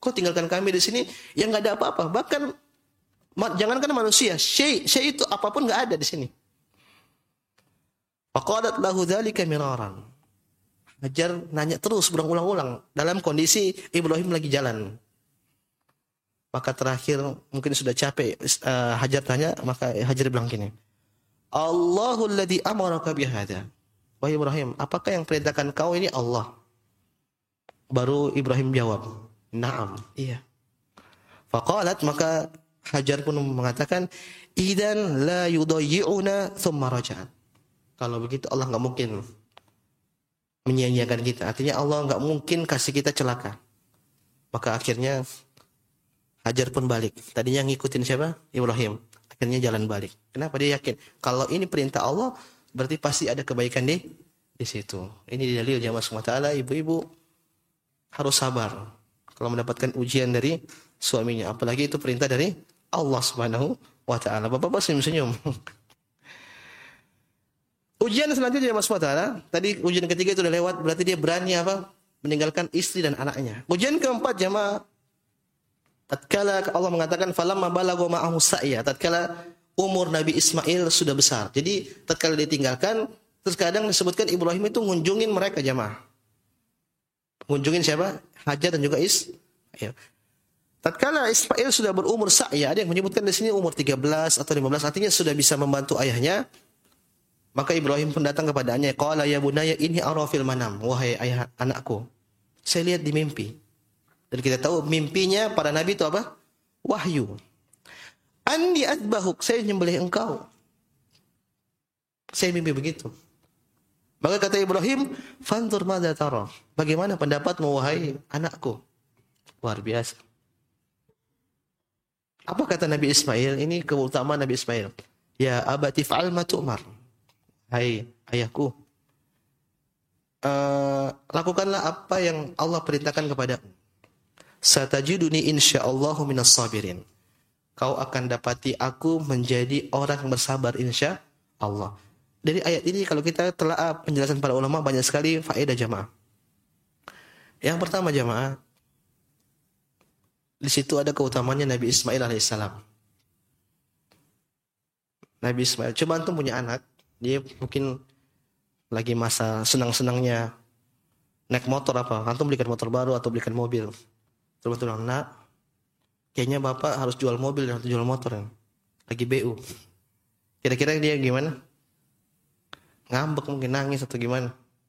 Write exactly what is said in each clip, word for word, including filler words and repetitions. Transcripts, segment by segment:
Kau tinggalkan kami di sini yang enggak ada apa-apa. Bahkan jangankan manusia, syai, syai itu apapun enggak ada di sini. Faqalat lahu dzalika miraran. Hajar nanya terus berulang-ulang dalam kondisi Ibrahim lagi jalan. Maka terakhir mungkin sudah capek uh, Hajar tanya, maka Hajar bilang gini. Allahul ladzi amaraka bihadza. Wahai Ibrahim, apakah yang perintahkan kau ini Allah? Baru Ibrahim jawab, "Na'am." Iya. Faqalat, maka Hajar pun mengatakan, "Idzan la yudayyi'una tsumma raja'at." Kalau begitu Allah enggak mungkin menyia-nyiakan kita. Artinya Allah enggak mungkin kasih kita celaka. Maka akhirnya Hajar pun balik. Tadinya ngikutin siapa? Ibrahim. Akhirnya jalan balik. Kenapa? Dia yakin kalau ini perintah Allah, berarti pasti ada kebaikan di di situ. Ini dalil jamaah subhanahu wa taala, ibu-ibu harus sabar kalau mendapatkan ujian dari suaminya, apalagi itu perintah dari Allah Subhanahu wa taala. Bapak-bapak senyum-senyum. Ujian selanjutnya jamaah subhanahu wa taala, tadi ujian ketiga itu sudah lewat, berarti dia berani apa? Meninggalkan istri dan anaknya. Ujian keempat jamaah, tatkala Allah mengatakan falamma balagha ma'ahu sa'ya, tatkala umur Nabi Ismail sudah besar. Jadi tatkala ditinggalkan, terus kadang disebutkan Ibrahim itu ngunjungin mereka jamaah. Ngunjungin siapa? Hajar dan juga Ismail. Tatkala Ismail sudah berumur sa'ya, ada yang menyebutkan di sini umur tiga belas atau lima belas, artinya sudah bisa membantu ayahnya. Maka Ibrahim pun datang kepadanya, qala ya bunayya inni ara fil manam, wahai ayah anakku, saya lihat di mimpi. Dan kita tahu mimpinya para nabi itu apa? Wahyu. Andi adbahuk, saya menyembelih engkau. Saya mimpi begitu. Maka kata Ibrahim, fanzur madza tara. Bagaimana pendapatmu wahai anakku? Luar biasa. Apa kata Nabi Ismail? Ini keutamaan Nabi Ismail. Ya abati fa'al ma tu'mar. Hai ayahku, uh, lakukanlah apa yang Allah perintahkan kepadamu. Satajiduni insyaallahu minas sabirin. Kau akan dapati aku menjadi orang yang bersabar insya Allah. Dari ayat ini kalau kita telah penjelasan para ulama banyak sekali faedah jamaah. Yang pertama jamaah, di situ ada keutamaannya Nabi Ismail alaihissalam. Nabi Ismail cuma antum punya anak, dia mungkin lagi masa senang-senangnya naik motor apa, antum belikan motor baru atau belikan mobil. Terus bilang, nak, kayaknya bapak harus jual mobil dan jual motor ya. Lagi B U. Kira-kira dia gimana? Ngambek mungkin, nangis atau gimana?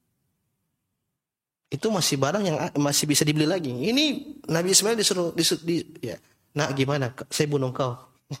Itu masih barang yang masih bisa dibeli lagi. Ini Nabi Ismail disuruh, disuruh di, ya, nak gimana? Saya bunuh kau.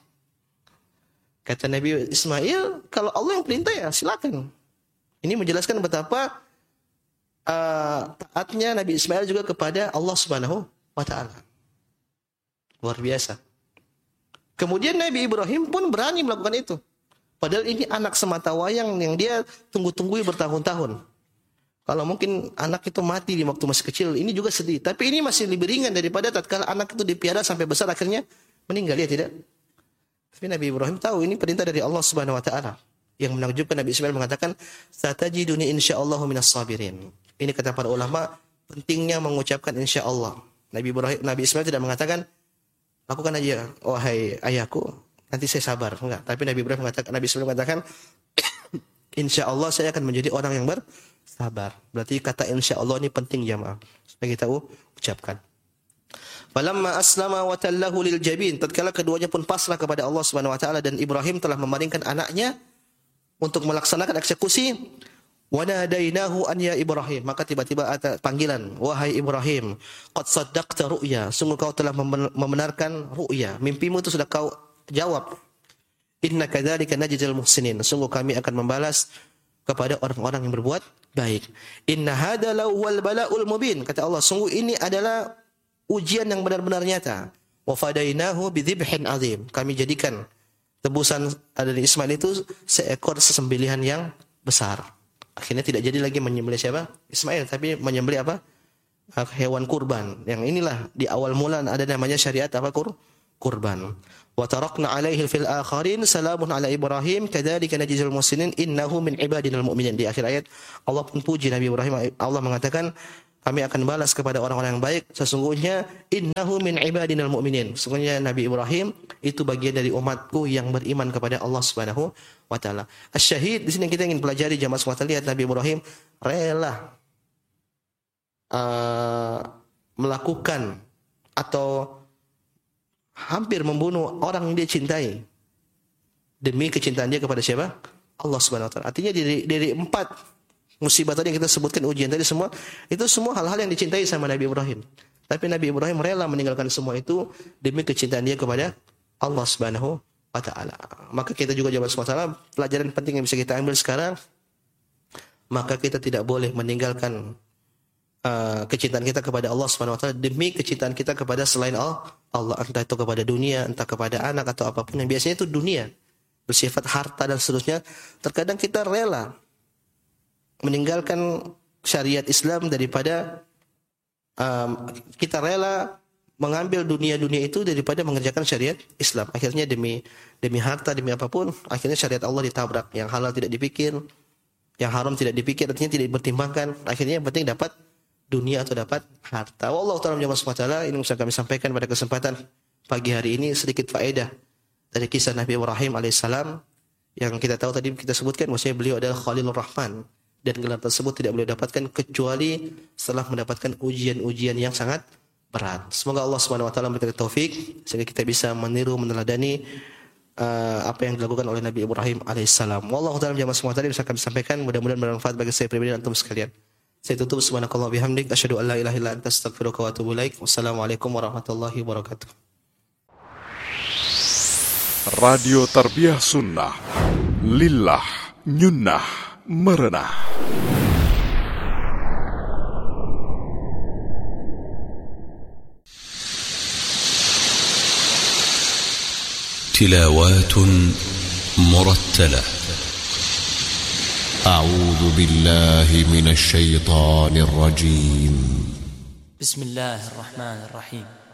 Kata Nabi Ismail, kalau Allah yang perintah ya silakan. Ini menjelaskan betapa uh, taatnya Nabi Ismail juga kepada Allah Subhanahu wa taala. Luar biasa. Kemudian Nabi Ibrahim pun berani melakukan itu. Padahal ini anak semata wayang yang dia tunggu-tunggui bertahun-tahun. Kalau mungkin anak itu mati di waktu masih kecil, ini juga sedih. Tapi ini masih lebih ringan daripada tatkala anak itu dipiara sampai besar akhirnya meninggal, ya tidak? Tapi Nabi Ibrahim tahu ini perintah dari Allah Subhanahu wa taala. Yang menakjubkan, Nabi Ismail mengatakan, "Satajiduni insyaallahu minas sabirin." Ini kata para ulama, pentingnya mengucapkan insyaallah. Nabi Ibrahim, Nabi Ismail tidak mengatakan, "Lakukan aja, wahai ayahku, nanti saya sabar." Enggak. Tapi Nabi Ibrahim mengatakan, Nabi Ismail mengatakan, "Insyaallah saya akan menjadi orang yang bersabar." Berarti kata insyaallah ini penting jamaah. Supaya kita ucapkan. Falamma aslama wa tallahu lil jabin, tatkala keduanya pun pasrah kepada Allah Subhanahu wa taala dan Ibrahim telah memalingkan anaknya untuk melaksanakan eksekusi, wa nadainahu an ya Ibrahim, maka tiba-tiba ada panggilan, wahai Ibrahim, qad saddaqta ru'ya, sungguh kau telah membenarkan ru'ya, mimpimu itu sudah kau jawab. Inna kadzalika najzil muhsinin, sungguh kami akan membalas kepada orang-orang yang berbuat baik. Inna hadza lawal bala'ul mubin, kata Allah, sungguh ini adalah ujian yang benar-benar nyata. Wa fadainahu bidzibhin azim, kami jadikan tebusan dari Ismail itu seekor sesembelihan yang besar. Akhirnya tidak jadi lagi menyembelih siapa? Ismail, tapi menyembelih apa? Hewan kurban. Yang inilah di awal mula ada namanya syariat apa? Kur kurban. Wa tarakna alaihi fil akharin salamun ala Ibrahim kadzalika najzil muhsinin innahu min ibadinal mu'minin. Di akhir ayat Allah pun puji Nabi Ibrahim. Allah mengatakan, kami akan balas kepada orang-orang yang baik. Sesungguhnya innahu min ibadinal mu'minin. Sesungguhnya Nabi Ibrahim itu bagian dari umatku yang beriman kepada Allah Subhanahu wa taala. Asy-syahid di sini kita ingin pelajari jamaah sekalian, lihat Nabi Ibrahim rela uh, melakukan atau hampir membunuh orang yang dia cintai demi kecintaan dia kepada siapa? Allah Subhanahu wa taala. Artinya dari dari empat musibah tadi yang kita sebutkan, ujian tadi semua, itu semua hal-hal yang dicintai sama Nabi Ibrahim. Tapi Nabi Ibrahim rela meninggalkan semua itu demi kecintaan dia kepada Allah Subhanahu wa taala. Maka kita juga jawab semua pelajaran penting yang bisa kita ambil sekarang, maka kita tidak boleh meninggalkan uh, kecintaan kita kepada Allah Subhanahu wa taala demi kecintaan kita kepada selain Allah, Allah, entah itu kepada dunia, entah kepada anak atau apapun yang biasanya itu dunia, bersifat harta dan seterusnya. Terkadang kita rela meninggalkan syariat Islam daripada um, kita rela mengambil dunia-dunia itu daripada mengerjakan syariat Islam. Akhirnya demi demi harta, demi apapun, akhirnya syariat Allah ditabrak. Yang halal tidak dipikir, yang haram tidak dipikir, artinya tidak dipertimbangkan. Akhirnya yang penting dapat dunia atau dapat harta. Wallahu ta'ala subhanahu wa ta'ala, ini bisa kami sampaikan pada kesempatan pagi hari ini sedikit faedah dari kisah Nabi Ibrahim alaihissalam yang kita tahu tadi kita sebutkan bahwasanya beliau adalah Khalilur Rahman. Dan gelar tersebut tidak boleh dapatkan kecuali setelah mendapatkan ujian-ujian yang sangat berat. Semoga Allah Subhanahu wa taala memberikan taufik sehingga kita bisa meniru, meneladani uh, apa yang dilakukan oleh Nabi Ibrahim alaihissalam. Wallahu taala jamaah semua tadi bisa kami sampaikan, mudah-mudahan bermanfaat bagi saya pribadi dan antum sekalian. Saya tutup, subhanakallah bihamdik, asyhadu an la ilaha illa anta, astaghfiruka wa atubu ilaik. Wassalamualaikum warahmatullahi wabarakatuh. Radio Tarbiyah Sunnah, lillah, nyunnah, merenah. تلاوات مرتلة. أعوذ بالله من الشيطان الرجيم. بسم الله الرحمن الرحيم.